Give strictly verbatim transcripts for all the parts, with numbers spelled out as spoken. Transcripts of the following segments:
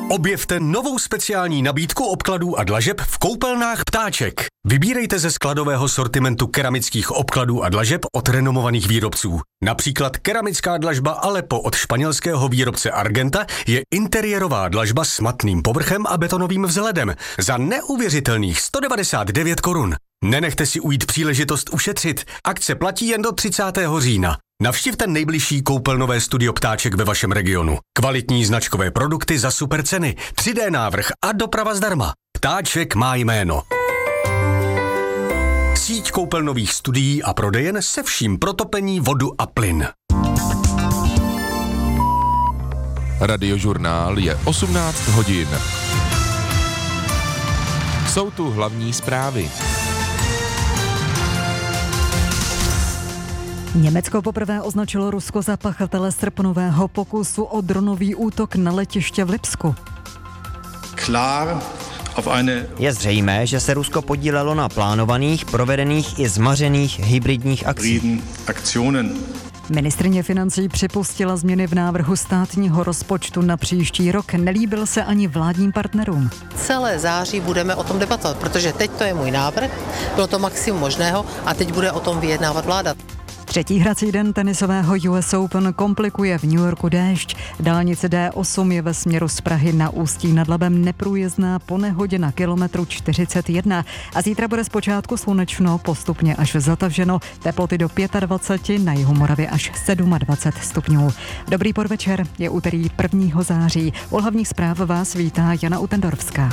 Objevte novou speciální nabídku obkladů a dlažeb v koupelnách Ptáček. Vybírejte ze skladového sortimentu keramických obkladů a dlažeb od renomovaných výrobců. Například keramická dlažba Aleppo od španělského výrobce Argenta je interiérová dlažba s matným povrchem a betonovým vzhledem za neuvěřitelných sto devadesát devět korun. Nenechte si ujít příležitost ušetřit. Akce platí jen do třicátého října. Navštivte nejbližší koupelnové studio Ptáček ve vašem regionu. Kvalitní značkové produkty za super ceny, tři dé návrh a doprava zdarma. Ptáček má jméno. Síť koupelnových studií a prodejen se vším pro topení, vodu a plyn. Radiožurnál je osmnáct hodin. Jsou tu hlavní zprávy. Německo poprvé označilo Rusko za pachatele srpnového pokusu o dronový útok na letiště v Lipsku. Klar. Je zřejmé, že se Rusko podílelo na plánovaných, provedených i zmařených hybridních akcích. Ministryně financí připustila změny v návrhu státního rozpočtu na příští rok. Nelíbil se ani vládním partnerům. Celé září budeme o tom debatovat, protože teď to je můj návrh, bylo to maximum možného a teď bude o tom vyjednávat vláda. Třetí hrací den tenisového U S Open komplikuje v New Yorku déšť. Dálnice D osm je ve směru z Prahy na Ústí nad Labem neprůjezdná po nehodě na kilometru čtyřicet jedna. A zítra bude zpočátku slunečno, postupně až zatavženo, teploty do dvacet pět, na jihu Moravy až dvacet sedm stupňů. Dobrý podvečer, je úterý prvního září. U hlavních zpráv vás vítá Jana Utendorfská.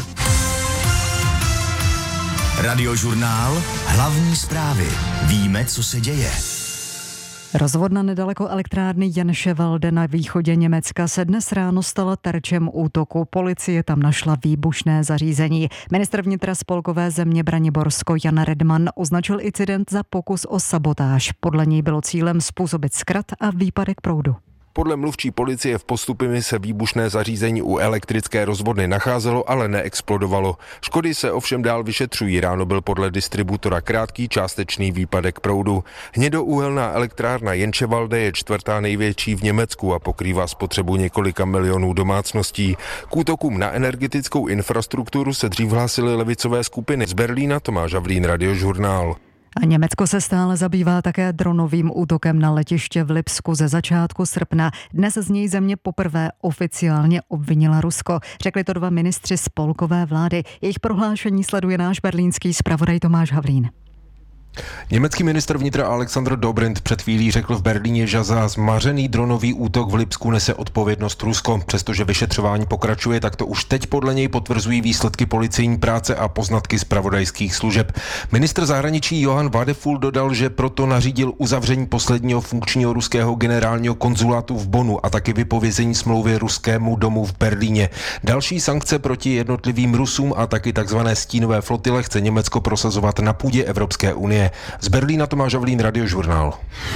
Radiožurnál, hlavní zprávy. Víme, co se děje. Rozvodna nedaleko elektrárny Jenševalde na východě Německa se dnes ráno stala terčem útoku. Policie tam našla výbušné zařízení. Ministr vnitra spolkové země Braniborsko Jan Redman označil incident za pokus o sabotáž. Podle něj bylo cílem způsobit zkrat a výpadek proudu. Podle mluvčí policie v Postupimi se výbušné zařízení u elektrické rozvodny nacházelo, ale neexplodovalo. Škody se ovšem dál vyšetřují. Ráno byl podle distributora krátký částečný výpadek proudu. Hnědouhelná elektrárna Jenševalde je čtvrtá největší v Německu a pokrývá spotřebu několika milionů domácností. K útokům na energetickou infrastrukturu se dřív hlásily levicové skupiny. Z Berlína Tomáš Havlín, Radiožurnál. A Německo se stále zabývá také dronovým útokem na letiště v Lipsku ze začátku srpna. Dnes z něj země poprvé oficiálně obvinila Rusko. Řekli to dva ministři spolkové vlády. Jejich prohlášení sleduje náš berlínský zpravodaj Tomáš Havlín. Německý ministr vnitra Alexander Dobrindt před chvílí řekl v Berlíně, že za zmařený dronový útok v Lipsku nese odpovědnost Rusko. Přestože vyšetřování pokračuje, tak to už teď podle něj potvrzují výsledky policejní práce a poznatky zpravodajských služeb. Ministr zahraničí Johann Wadefuhl dodal, že proto nařídil uzavření posledního funkčního ruského generálního konzulátu v Bonnu a taky vypovězení smlouvy ruskému domu v Berlíně. Další sankce proti jednotlivým Rusům a taky takzvané stínové flotile chce Německo prosazovat na půdě Evropské unie. Z Berlína Tomáš Havlín, Radiožurnál.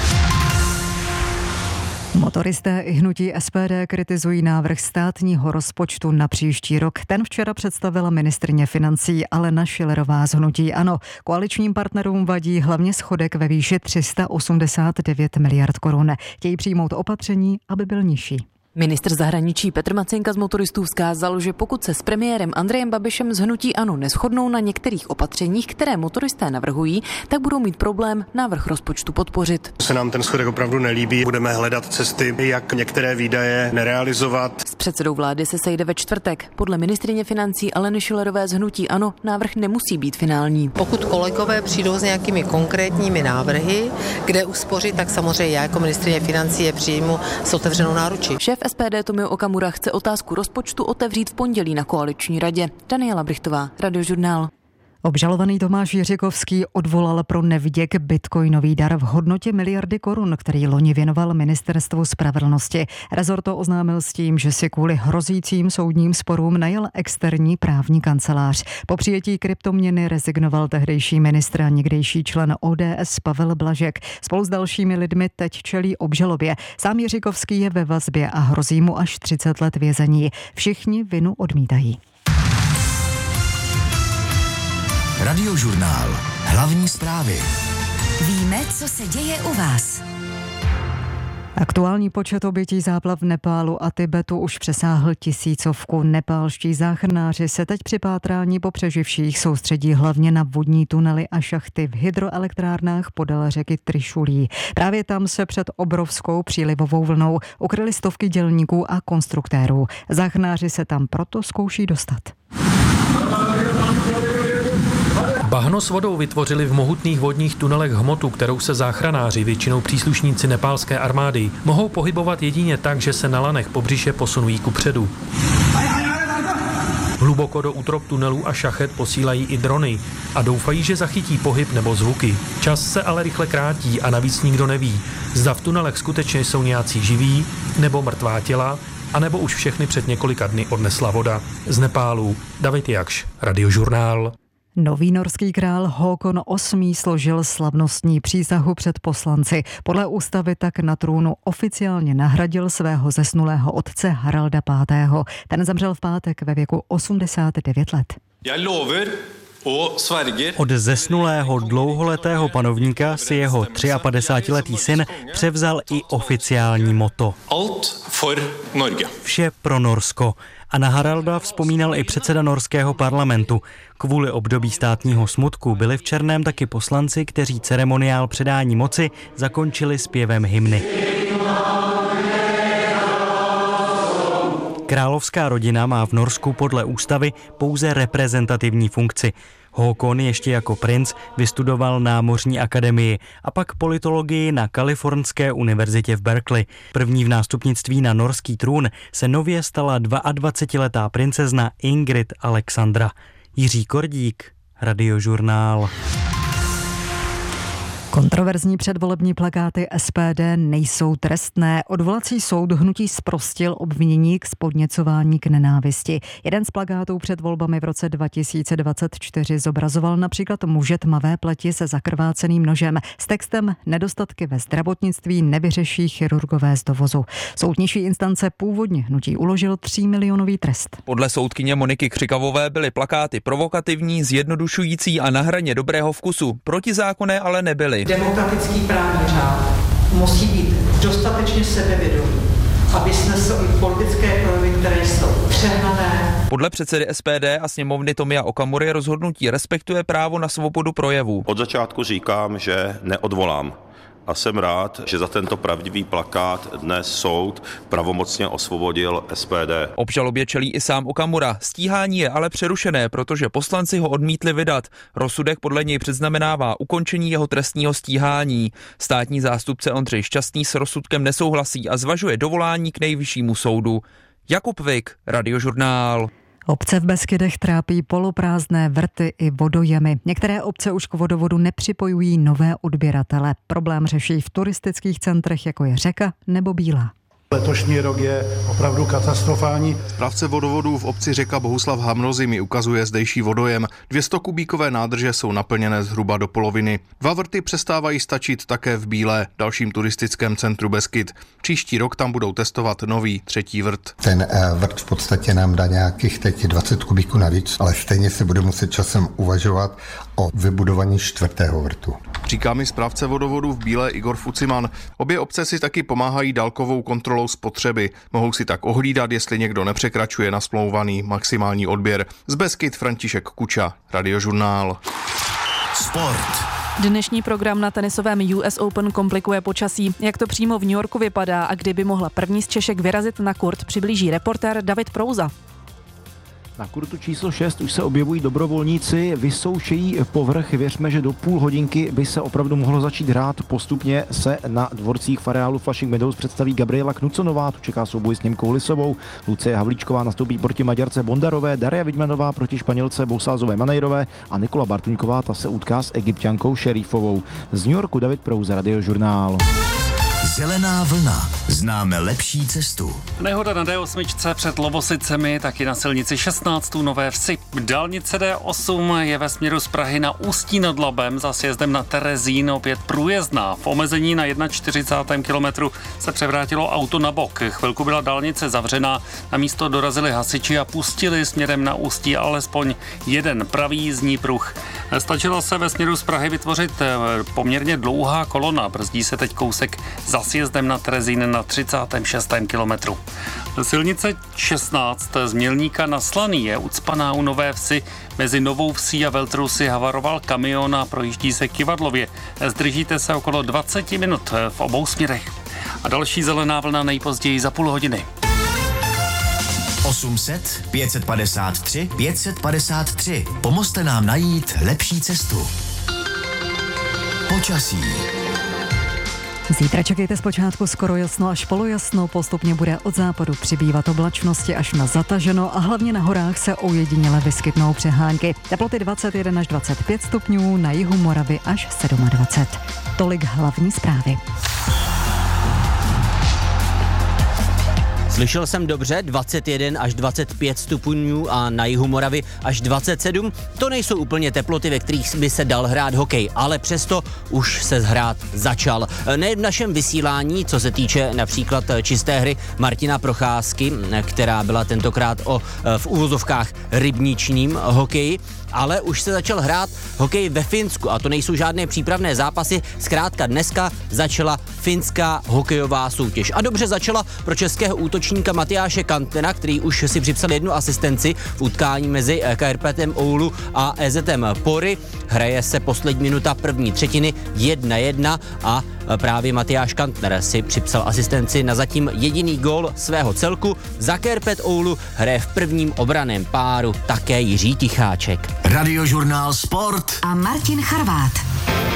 Motoristé i hnutí S P D kritizují návrh státního rozpočtu na příští rok. Ten včera představila ministryně financí Alena Schillerová z hnutí ANO. Koaličním partnerům vadí hlavně schodek ve výši tři sta osmdesát devět miliard korun. Chtějí přijmout opatření, aby byl nižší. Ministr zahraničí Petr Macinka z motoristů vzkázal, že pokud se s premiérem Andrejem Babišem z hnutí ANO neshodnou na některých opatřeních, které motoristé navrhují, tak budou mít problém návrh rozpočtu podpořit. Se nám ten schodek opravdu nelíbí, budeme hledat cesty, jak některé výdaje nerealizovat. S předsedou vlády se sejde ve čtvrtek. Podle ministryně financí Aleny Schillerové z hnutí ANO návrh nemusí být finální. Pokud kolegové přijdou s nějakými konkrétními návrhy, kde uspořit, tak samozřejmě já jako ministryně financí je přijmu s otevřenou náručí. Šéf S P D Tomio Okamura chce otázku rozpočtu otevřít v pondělí na koaliční radě. Daniela Brichtová, Radiožurnál. Obžalovaný Tomáš Jiřikovský odvolal pro neviděk bitcoinový dar v hodnotě miliardy korun, který loni věnoval Ministerstvu spravedlnosti. Rezort to oznámil s tím, že si kvůli hrozícím soudním sporům najel externí právní kancelář. Po přijetí kryptoměny rezignoval tehdejší ministr a někdejší člen O D S Pavel Blažek. Spolu s dalšími lidmi teď čelí obžalobě. Sám Jiřikovský je ve vazbě a hrozí mu až třicet let vězení. Všichni vinu odmítají. Radiožurnál. Hlavní zprávy. Víme, co se děje u vás. Aktuální počet obětí záplav v Nepálu a Tibetu už přesáhl tisícovku. Nepálští záchranáři se teď při pátrání po přeživších soustředí hlavně na vodní tunely a šachty v hydroelektrárnách podél řeky Trišulí. Právě tam se před obrovskou přílivovou vlnou ukryly stovky dělníků a konstruktérů. Záchranáři se tam proto zkouší dostat. Bahno s vodou vytvořili v mohutných vodních tunelech hmotu, kterou se záchranáři, většinou příslušníci nepálské armády, mohou pohybovat jedině tak, že se na lanech pobřiše posunují kupředu. Hluboko do útrop tunelů a šachet posílají i drony a doufají, že zachytí pohyb nebo zvuky. Čas se ale rychle krátí a navíc nikdo neví, zda v tunelech skutečně jsou nějací živí nebo mrtvá těla, anebo už všechny před několika dny odnesla voda. Z Nepálu David Jakš, Radiožurnál. Nový norský král Håkon osmý složil slavnostní přísahu před poslanci. Podle ústavy tak na trůnu oficiálně nahradil svého zesnulého otce Haralda pátého. Ten zemřel v pátek ve věku osmdesát devět let. Od zesnulého dlouholetého panovníka si jeho padesátitříletý syn převzal i oficiální motto. Vše pro Norsko. A na Haralda vzpomínal i předseda norského parlamentu. Kvůli období státního smutku byli v černém taky poslanci, kteří ceremoniál předání moci zakončili zpěvem hymny. Královská rodina má v Norsku podle ústavy pouze reprezentativní funkci. Håkon ještě jako princ vystudoval námořní akademii a pak politologii na Kalifornské univerzitě v Berkeley. První v nástupnictví na norský trůn se nově stala dvaadvacetiletá princezna Ingrid Alexandra. Jiří Kordík, Radiožurnál. Kontroverzní předvolební plakáty S P D nejsou trestné. Odvolací soud hnutí zprostil obvinění k podněcování k nenávisti. Jeden z plakátů před volbami v roce dva tisíce dvacet čtyři zobrazoval například muže tmavé pleti se zakrváceným nožem s textem "Nedostatky ve zdravotnictví nevyřeší chirurgové z dovozu". Soud nižší instance původně hnutí uložil třímilionový trest. Podle soudkyně Moniky Křikavové byly plakáty provokativní, zjednodušující a na hraně dobrého vkusu. Protizákonné ale nebyly. Demokratický právní řád musí být dostatečně sebevědomý, aby snesl i politické projevy, které jsou přehnané. Podle předsedy S P D a sněmovny Tomia Okamury rozhodnutí respektuje právo na svobodu projevu. Od začátku říkám, že neodvolám. A jsem rád, že za tento pravdivý plakát dnes soud pravomocně osvobodil S P D. Obžalobě čelí i sám Okamura. Stíhání je ale přerušené, protože poslanci ho odmítli vydat. Rozsudek podle něj předznamenává ukončení jeho trestního stíhání. Státní zástupce Ondřej Šťastný s rozsudkem nesouhlasí a zvažuje dovolání k nejvyššímu soudu. Jakub Vik, Radiožurnál. Obce v Beskydech trápí poloprázdné vrty i vodojemy. Některé obce už k vodovodu nepřipojují nové odběratele. Problém řeší v turistických centrech, jako je Řeka nebo Bílá. Letošní rok je opravdu katastrofální. Správce vodovodů v obci Řeka Bohuslav Hamrozy mi ukazuje zdejší vodojem. dvě stě kubíkové nádrže jsou naplněné zhruba do poloviny. Dva vrty přestávají stačit také v Bílé, dalším turistickém centru Beskyd. Příští rok tam budou testovat nový třetí vrt. Ten vrt v podstatě nám dá nějakých teď dvacet kubíků navíc, ale stejně se bude muset časem uvažovat o vybudování čtvrtého vrtu. Říká mi správce vodovodu v Bílé Igor Fuciman. Obě obce si taky pomáhají dálkovou kontrolou spotřeby. Mohou si tak ohlídat, jestli někdo nepřekračuje nasmlouvaný maximální odběr. Z Beskyd František Kuča, Radiožurnál. Sport. Dnešní program na tenisovém U S Open komplikuje počasí. Jak to přímo v New Yorku vypadá a kdyby mohla první z Češek vyrazit na kurt, přiblíží reportér David Prouza. Na kurtu číslo šest už se objevují dobrovolníci, vysoušejí povrch. Věřme, že do půl hodinky by se opravdu mohlo začít hrát. Postupně se na dvorcích v areálu Flushing Meadows představí Gabriela Knuconová, tu čeká souboj s Němkou Lisovou. Lucie Havlíčková nastoupí proti Maďarce Bondarové, Daria Vidmanová proti Španělce Bousázové Manejrové a Nikola Bartuňková, ta se utká s Egypťankou Šerifovou. Z New Yorku David Prouza, Radiožurnál. Zelená vlna. Známe lepší cestu. Nehoda na D osm před Lovosicemi, taky na silnici šestnáct Nové Vsi. Dálnice D osm je ve směru z Prahy na Ústí nad Labem za sjezdem na Terezín opět průjezdná. V omezení na čtyřicátém prvním kilometru se převrátilo auto na bok. Chvilku byla dálnice zavřená, na místo dorazili hasiči a pustili směrem na Ústí alespoň jeden pravý jízdní pruh. Stačilo se ve směru z Prahy vytvořit poměrně dlouhá kolona, brzdí se teď kousek za za sjezdem na Terezín na třicátém šestém kilometru. Silnice šestnáct z Mělníka na Slaný je ucpaná u Nové Vsi. Mezi Novou Vsí a Veltrusy havaroval kamion a projíždí se Kyvadlově. Zdržíte se okolo dvacet minut v obou směrech. A další zelená vlna nejpozději za půl hodiny. osm set, pět set padesát tři, pět set padesát tři. Pomozte nám najít lepší cestu. Počasí. Zítra čekejte zpočátku skoro jasno až polojasno, postupně bude od západu přibývat oblačnosti až na zataženo a hlavně na horách se ojediněle vyskytnou přehánky. Teploty dvacet jedna až dvacet pět stupňů, na jihu Moravy až dvacet sedm. Tolik hlavní zprávy. Slyšel jsem dobře, dvacet jedna až dvacet pět stupňů a na jihu Moravy až dvacet sedm. To nejsou úplně teploty, ve kterých by se dal hrát hokej, ale přesto už se hrát začal. Ne v našem vysílání, co se týče například čisté hry Martina Procházky, která byla tentokrát o v uvozovkách rybničním hokeji, ale už se začal hrát hokej ve Finsku a to nejsou žádné přípravné zápasy. Zkrátka dneska začala finská hokejová soutěž. A dobře začala pro českého útočníka Matyáše Kantnera, který už si připsal jednu asistenci v utkání mezi Kärpětem Oulu a E Z M Pori. Hraje se poslední minuta první třetiny jedna jedna a právě Matyáš Kantner si připsal asistenci na zatím jediný gól svého celku. Za Kärpät Oulu hraje v prvním obraném páru také Jiří Ticháček. Radiožurnál Sport a Martin Charvát.